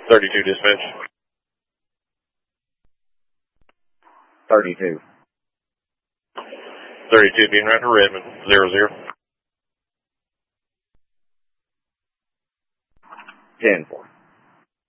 32 dispatch. 32. 32 being right to Redmond, 00. 10-4.